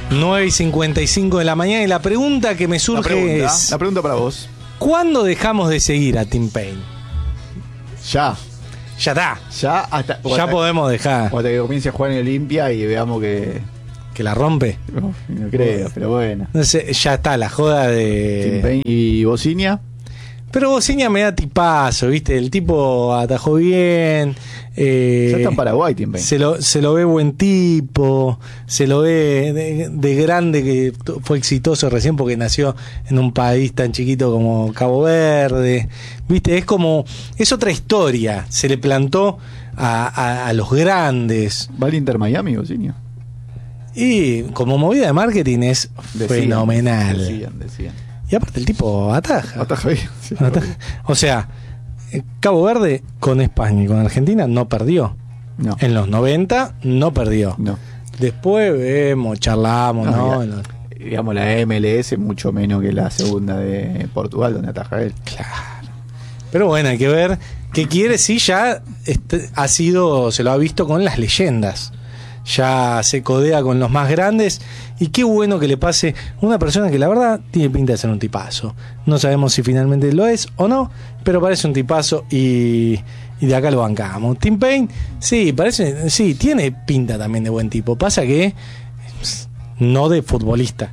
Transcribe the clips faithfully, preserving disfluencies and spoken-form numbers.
nueve y cincuenta y cinco de la mañana y la pregunta que me surge la pregunta, es... La pregunta para vos. ¿Cuándo dejamos de seguir a Tim Payne? Ya. Ya está. Ya hasta, ya hasta, podemos dejar. Hasta que comience a jugar en Olimpia y veamos que... ¿Que la rompe? No, no creo, pero bueno. No sé, ya está la joda de... Tim Payne y Bocinia. Pero Bocinia me da tipazo, ¿viste? El tipo atajó bien. Eh, ya está en Paraguay, Tim Payne. Se lo, se lo ve buen tipo, se lo ve de, de grande, que fue exitoso recién porque nació en un país tan chiquito como Cabo Verde. ¿Viste? Es como... Es otra historia. Se le plantó a, a, a los grandes. ¿Va al Inter Miami, Bocinia? Y como movida de marketing es decían, fenomenal. Decían, decían. Y aparte el tipo ataja. Ataja bien. Sí, ataja. O sea, Cabo Verde con España y con Argentina no perdió. No. En los noventa no perdió. No. Después vemos, charlamos, ¿no? ¿no? Digamos, la M L S mucho menos que la segunda de Portugal, donde ataja él. Claro. Pero bueno, hay que ver qué quiere. Sí, ya este, ha sido, se lo ha visto con las leyendas. Ya se codea con los más grandes y qué bueno que le pase a una persona que la verdad tiene pinta de ser un tipazo. No sabemos si finalmente lo es o no, pero parece un tipazo y, y de acá lo bancamos. Tim Payne, sí, parece, sí, tiene pinta también de buen tipo. Pasa que no de futbolista.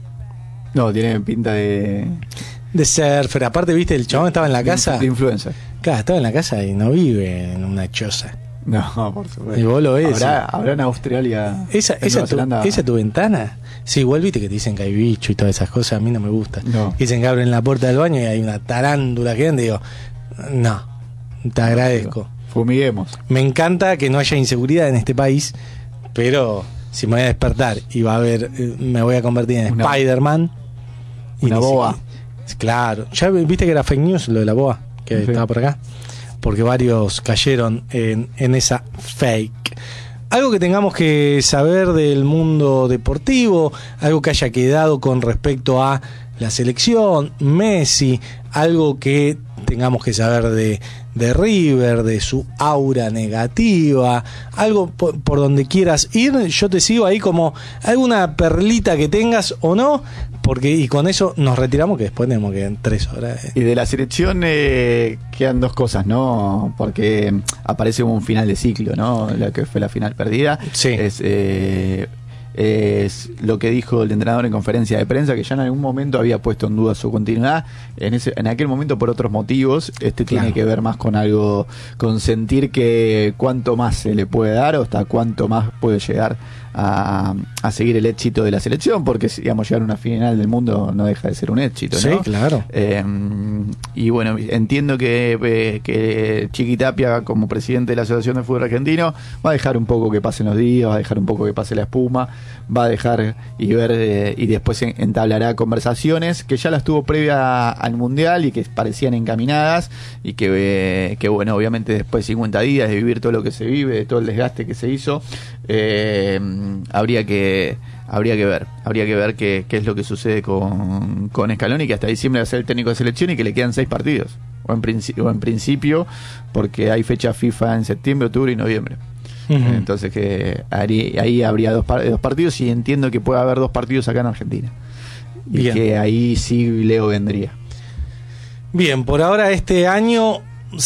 No, tiene pinta de... De surfer. Aparte, viste, el chabón estaba en la casa. De influencer. Claro, estaba en la casa y no vive en una choza. No, por supuesto. Y vos lo ves. ¿Habrá, ¿habrá en Australia? ¿Esa, en esa, tu, Zelanda? ¿Esa tu ventana? Sí, igual viste que te dicen que hay bicho y todas esas cosas. A mí no me gusta. No. Dicen que abren la puerta del baño y hay una tarántula que digo, no, te agradezco. Fumiguemos. Me encanta que no haya inseguridad en este país, pero si me voy a despertar y va a haber, me voy a convertir en una, Spider-Man. Una boa. Siquiera, claro. Ya viste que era fake news lo de la boa, que sí. Estaba por acá. Porque varios cayeron en, en esa fake. Algo que tengamos que saber del mundo deportivo, algo que haya quedado con respecto a la selección, Messi, algo que tengamos que saber de, de River, de su aura negativa, algo por, por donde quieras ir, yo te sigo ahí como alguna perlita que tengas o no, porque y con eso nos retiramos que después tenemos que en tres horas. Eh. Y de la selección eh, quedan dos cosas, ¿no? Porque aparece un final de ciclo, ¿no? La que fue la final perdida. Sí. Es... Eh, es lo que dijo el entrenador en conferencia de prensa, que ya en algún momento había puesto en duda su continuidad, en ese en aquel momento por otros motivos. Este claro. Tiene que ver más con algo, con sentir que cuánto más se le puede dar o hasta cuánto más puede llegar a, a seguir el éxito de la selección, porque digamos llegar a una final del mundo no deja de ser un éxito, ¿no? Sí, claro. Eh, y bueno, entiendo que, eh, que Chiqui Tapia, como presidente de la Asociación de Fútbol Argentino, va a dejar un poco que pasen los días, va a dejar un poco que pase la espuma, va a dejar y ver eh, y después entablará conversaciones que ya las tuvo previa al Mundial y que parecían encaminadas y que, eh, que bueno, obviamente después de cincuenta días de vivir todo lo que se vive, de todo el desgaste que se hizo, eh, habría que habría que ver, habría que ver qué, qué es lo que sucede con, con Scaloni, que hasta diciembre va a ser el técnico de selección y que le quedan seis partidos, o en, princi- o en principio, porque hay fecha FIFA en septiembre, octubre y noviembre. Uh-huh. Entonces que ahí, ahí habría dos, par- dos partidos y entiendo que puede haber dos partidos acá en Argentina. Y Bien. Que ahí sí Leo vendría. Bien, por ahora este año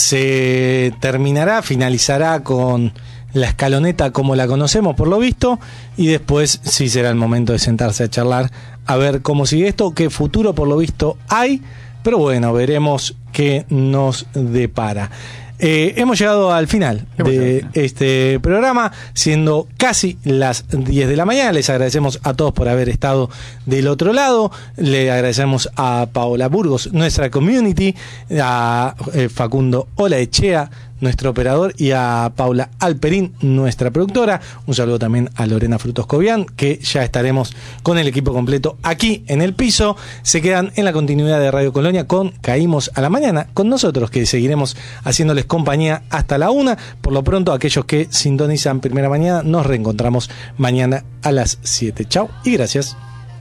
se terminará, finalizará con la escaloneta como la conocemos por lo visto, y después sí será el momento de sentarse a charlar a ver cómo sigue esto, qué futuro por lo visto hay, pero bueno, veremos qué nos depara. Eh, hemos llegado al final hemos de final. este programa, siendo casi las diez de la mañana. Les agradecemos a todos por haber estado del otro lado. Le agradecemos a Paola Burgos, nuestra community, a eh, Facundo Olaechea, nuestro operador, y a Paula Alperín, nuestra productora. Un saludo también a Lorena Frutos Cobian, que ya estaremos con el equipo completo aquí en el piso. Se quedan en la continuidad de Radio Colonia con Caímos a la Mañana, con nosotros, que seguiremos haciéndoles compañía hasta la una. Por lo pronto, aquellos que sintonizan Primera Mañana, nos reencontramos mañana a las siete. Chau y gracias.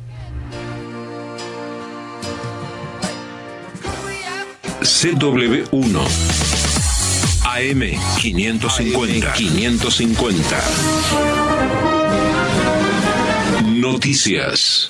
C W uno A M quinientos cincuenta. quinientos cincuenta. Noticias. Noticias.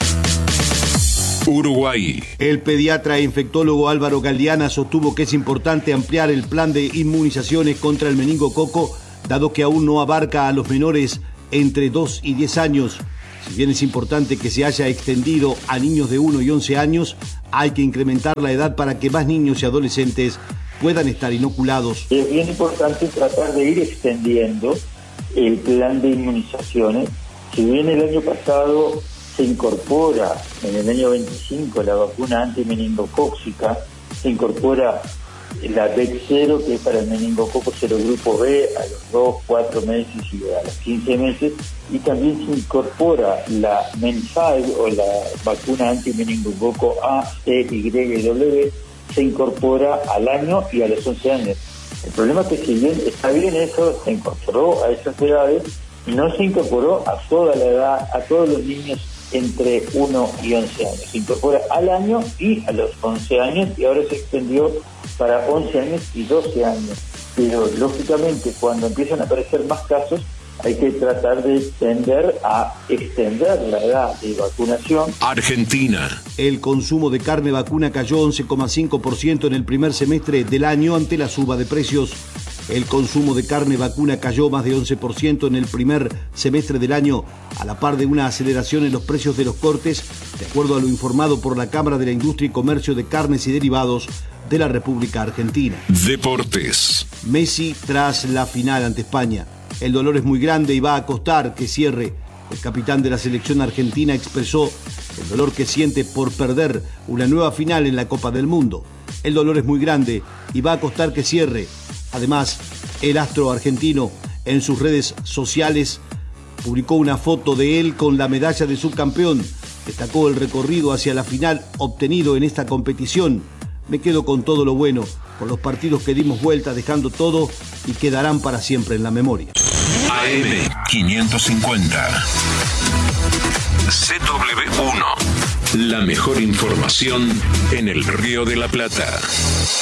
Uruguay. El pediatra e infectólogo Álvaro Galdiana sostuvo que es importante ampliar el plan de inmunizaciones contra el meningococo, dado que aún no abarca a los menores entre dos y diez años. Si bien es importante que se haya extendido a niños de uno y once años, hay que incrementar la edad para que más niños y adolescentes puedan estar inoculados. Es bien importante tratar de ir extendiendo el plan de inmunizaciones. Si bien el año pasado se incorpora, en el año veinticinco, la vacuna antimeningocóxica, se incorpora la B E C cero, que es para el meningococo serogrupo B, a los dos, cuatro meses y a los quince meses, y también se incorpora la Menfag, o la vacuna antimeningococo A, C, Y y W, se incorpora al año y a los once años. El problema es que si bien está bien eso, se incorporó a esas edades, no se incorporó a toda la edad, a todos los niños entre uno y once años. Se incorpora al año y a los once años, y ahora se extendió para once años y doce años. Pero lógicamente cuando empiezan a aparecer más casos, hay que tratar de tender a extender la edad de vacunación. Argentina. El consumo de carne vacuna cayó once coma cinco por ciento en el primer semestre del año ante la suba de precios. El consumo de carne vacuna cayó más de once por ciento en el primer semestre del año, a la par de una aceleración en los precios de los cortes, de acuerdo a lo informado por la Cámara de la Industria y Comercio de Carnes y Derivados de la República Argentina. Deportes. Messi tras la final ante España. El dolor es muy grande y va a costar que cierre. El capitán de la selección argentina expresó el dolor que siente por perder una nueva final en la Copa del Mundo. El dolor es muy grande y va a costar que cierre. Además, el astro argentino en sus redes sociales publicó una foto de él con la medalla de subcampeón. Destacó el recorrido hacia la final obtenido en esta competición. Me quedo con todo lo bueno, con los partidos que dimos vuelta dejando todo y quedarán para siempre en la memoria. A M quinientos cincuenta. C W uno. La mejor información en el Río de la Plata.